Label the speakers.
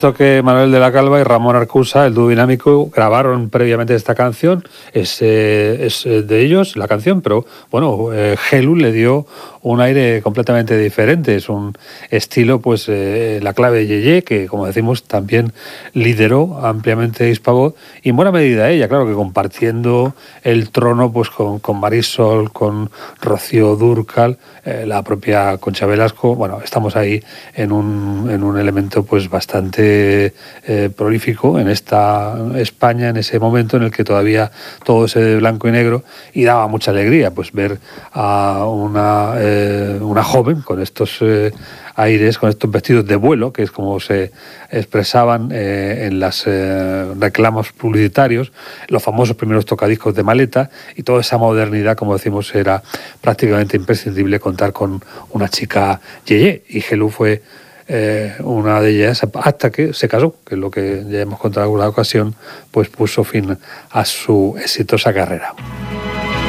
Speaker 1: Que Manuel de la Calva y Ramón Arcusa, el dúo dinámico, grabaron previamente esta canción. Es de ellos la canción, pero bueno, Gelu le dio un aire completamente diferente. Es un estilo, pues, la clave Yeye, que como decimos también lideró ampliamente Hispavoz, y en buena medida ella, claro, que compartiendo el trono pues con Marisol, con Rocío Dúrcal, la propia Concha Velasco. Bueno, estamos ahí en un elemento pues bastante prolífico en esta España, en ese momento en el que todavía todo es de blanco y negro, y daba mucha alegría pues ver a una joven con estos aires, con estos vestidos de vuelo, que es como se expresaban en los reclamos publicitarios, los famosos primeros tocadiscos de maleta, y toda esa modernidad, como decimos, era prácticamente imprescindible contar con una chica Yeye, y Gelu fue una de ellas, hasta que se casó, que es lo que ya hemos contado en alguna ocasión, pues puso fin a su exitosa carrera.